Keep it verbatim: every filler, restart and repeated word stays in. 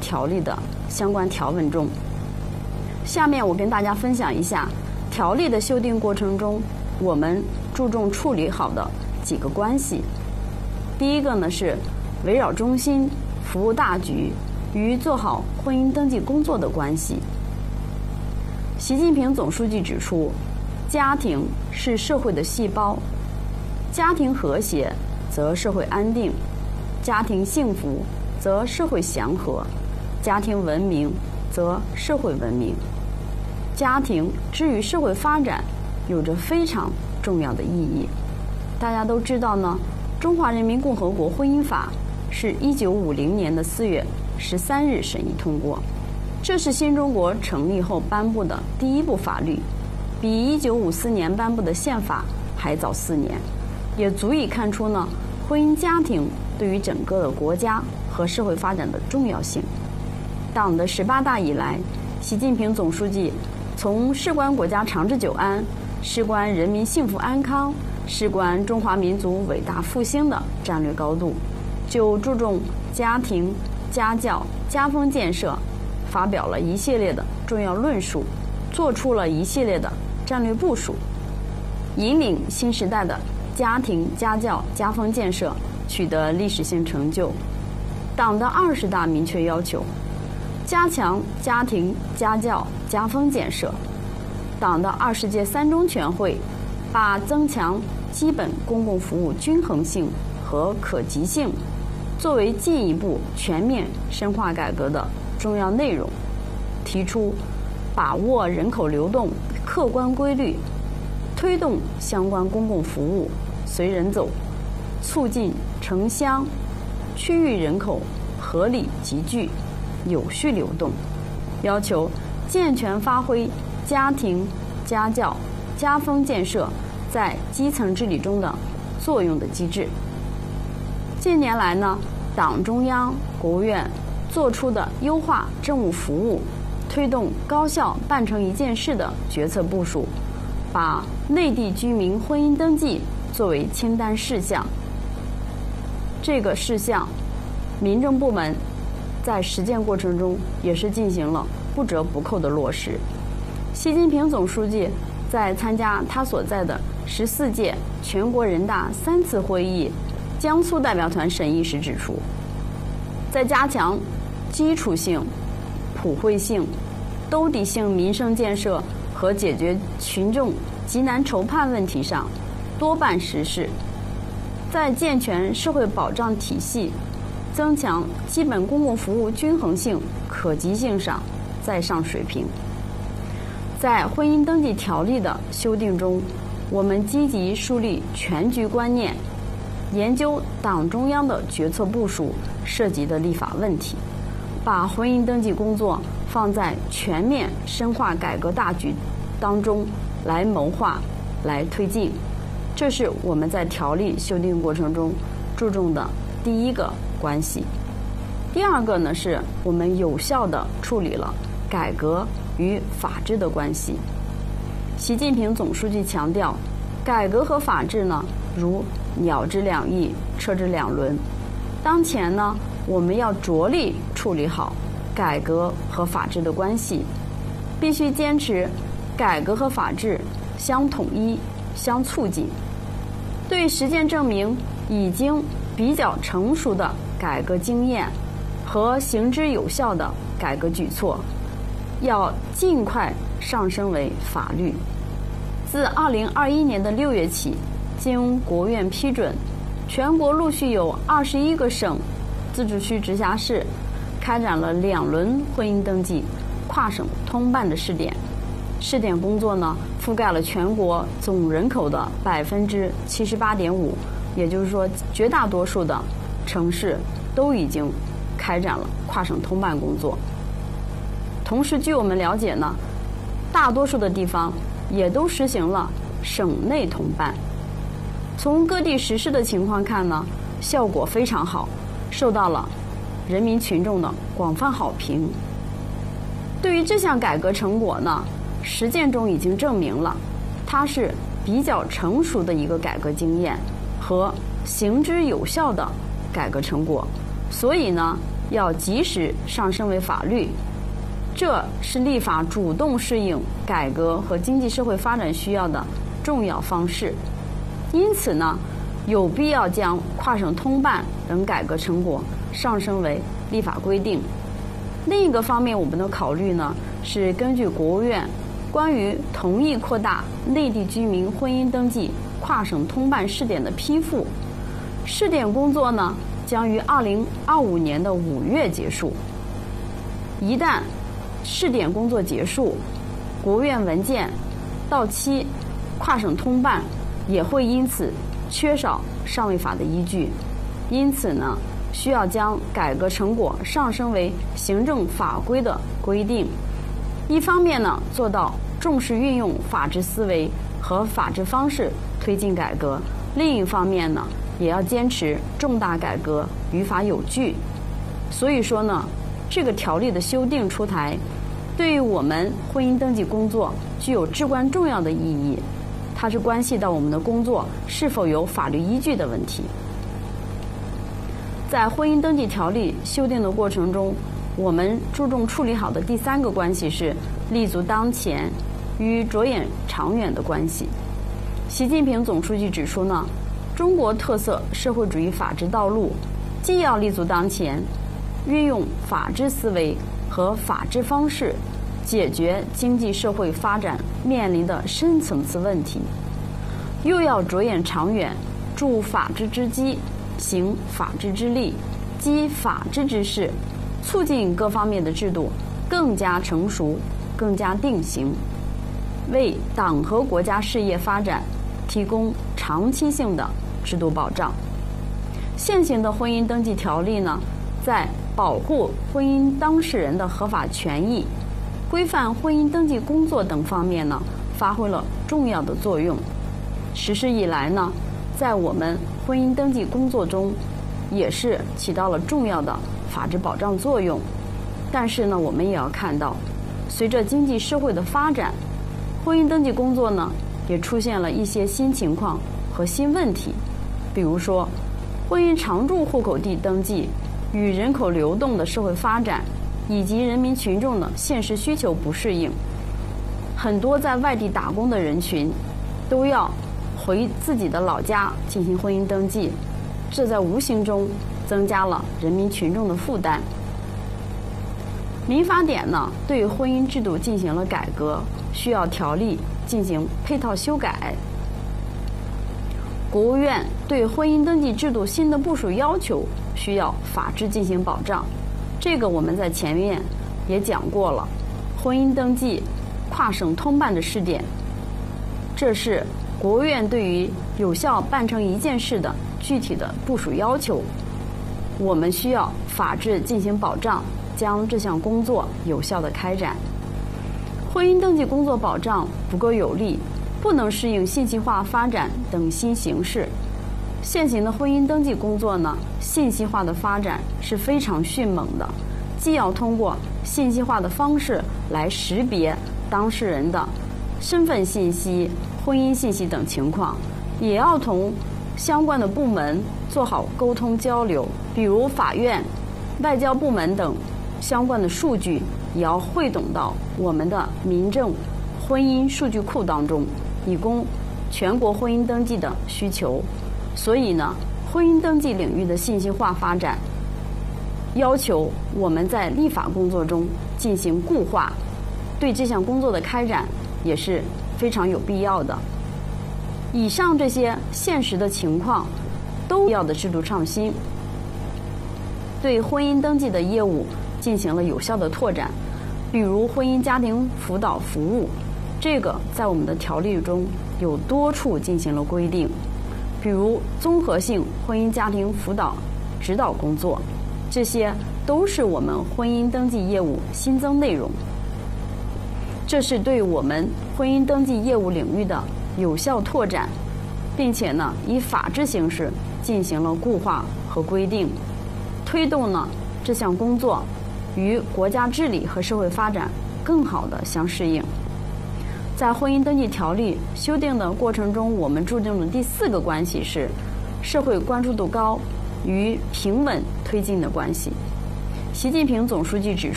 条例的相关条文中。下面我跟大家分享一下条例的修订过程中我们注重处理好的几个关系。第一个呢是围绕中心、服务大局与做好婚姻登记工作的关系。习近平总书记指出，家庭是社会的细胞，家庭和谐则社会安定，家庭幸福则社会祥和，家庭文明则社会文明。家庭之于社会发展有着非常重要的意义。大家都知道呢，中华人民共和国婚姻法是一九五零年的四月十三日审议通过，这是新中国成立后颁布的第一部法律，比一九五四年颁布的宪法还早四年，也足以看出呢婚姻家庭对于整个的国家和社会发展的重要性。党的十八大以来，习近平总书记从事关国家长治久安、事关人民幸福安康、事关中华民族伟大复兴的战略高度，就注重家庭、家教、家风建设发表了一系列的重要论述，做出了一系列的战略部署，引领新时代的家庭、家教、家风建设取得历史性成就。党的二十大明确要求加强家庭、家教、家风建设。党的二十届三中全会把增强基本公共服务均衡性和可及性作为进一步全面深化改革的重要内容，提出把握人口流动客观规律，推动相关公共服务随人走，促进城乡区域人口合理集聚、有序流动，要求健全发挥家庭、家教、家风建设在基层治理中的作用的机制。近年来呢，党中央、国务院做出的优化政务服务、推动高效办成一件事的决策部署，把内地居民婚姻登记作为清单事项。这个事项，民政部门在实践过程中也是进行了不折不扣的落实。习近平总书记在参加他所在的十四届全国人大三次会议江苏代表团审议时指出，在加强基础性、普惠性、兜底性民生建设和解决群众急难愁盼问题上多办实事，在健全社会保障体系、增强基本公共服务均衡性、可及性上再上水平。在婚姻登记条例的修订中，我们积极树立全局观念，研究党中央的决策部署涉及的立法问题，把婚姻登记工作放在全面深化改革大局当中来谋划、来推进。这是我们在条例修订过程中注重的第一个关系。第二个呢，是我们有效地处理了改革与法治的关系。习近平总书记强调，改革和法治呢，如鸟之两翼，车之两轮。当前呢，我们要着力处理好改革和法治的关系，必须坚持改革和法治相统一、相促进。对实践证明已经比较成熟的改革经验和行之有效的改革举措，要尽快上升为法律。自二零二一年的六月起，经国务院批准，全国陆续有二十一个省、自治区、直辖市开展了两轮婚姻登记跨省通办的试点。试点工作呢，覆盖了全国总人口的百分之七十八点五，也就是说，绝大多数的城市都已经开展了跨省通办工作。同时，据我们了解呢，大多数的地方也都实行了省内通办。从各地实施的情况看呢，效果非常好，受到了人民群众的广泛好评。对于这项改革成果呢，实践中已经证明了它是比较成熟的一个改革经验和行之有效的改革成果，所以呢， 要及时上升为法律，这是立法主动适应改革和经济社会发展需要的重要方式。因此呢，有必要将跨省通办等改革成果上升为立法规定。另一个方面，我们的考虑呢，是根据国务院关于同意扩大内地居民婚姻登记跨省通办试点的批复，试点工作呢将于二零二五年的五月结束。一旦试点工作结束，国务院文件到期，跨省通办也会因此缺少上位法的依据。因此呢，需要将改革成果上升为行政法规的规定。一方面呢，做到重视运用法治思维和法治方式推进改革；另一方面呢，也要坚持重大改革于法有据。所以说呢，这个条例的修订出台，对于我们婚姻登记工作具有至关重要的意义。它是关系到我们的工作是否有法律依据的问题。在婚姻登记条例修订的过程中，我们注重处理好的第三个关系是立足当前与着眼长远的关系。习近平总书记指出呢，中国特色社会主义法治道路既要立足当前，运用法治思维和法治方式解决经济社会发展面临的深层次问题，又要着眼长远，助法治之基，行法治之力，积法治之势，促进各方面的制度更加成熟、更加定型，为党和国家事业发展提供长期性的制度保障。现行的婚姻登记条例呢，在保护婚姻当事人的合法权益、规范婚姻登记工作等方面呢，发挥了重要的作用。实施以来呢，在我们婚姻登记工作中，也是起到了重要的法治保障作用。但是呢，我们也要看到，随着经济社会的发展，婚姻登记工作呢，也出现了一些新情况和新问题。比如说，婚姻常住户口地登记与人口流动的社会发展以及人民群众的现实需求不适应，很多在外地打工的人群都要回自己的老家进行婚姻登记，这在无形中增加了人民群众的负担。民法典呢，对婚姻制度进行了改革，需要条例进行配套修改。国务院对婚姻登记制度新的部署要求，需要法治进行保障。这个我们在前面也讲过了，婚姻登记跨省通办的试点，这是国务院对于有效办成一件事的具体的部署要求。我们需要法治进行保障，将这项工作有效地开展。婚姻登记工作保障不够有力，不能适应信息化发展等新形势。现行的婚姻登记工作呢，信息化的发展是非常迅猛的，既要通过信息化的方式来识别当事人的身份信息、婚姻信息等情况，也要同相关的部门做好沟通交流，比如法院、外交部门等相关的数据也要汇总到我们的民政婚姻数据库当中，以供全国婚姻登记的需求。所以呢，婚姻登记领域的信息化发展，要求我们在立法工作中进行固化，对这项工作的开展也是非常有必要的。以上这些现实的情况，都要的制度创新，对婚姻登记的业务进行了有效的拓展。比如婚姻家庭辅导服务，这个在我们的条例中有多处进行了规定。比如综合性婚姻家庭辅导指导工作，这些都是我们婚姻登记业务新增内容。这是对我们婚姻登记业务领域的有效拓展，并且呢，以法治形式进行了固化和规定，推动呢这项工作与国家治理和社会发展更好地相适应。在婚姻登记条例修订的过程中，我们注重的第四个关系是社会关注度高与平稳推进的关系。 习近平总书记指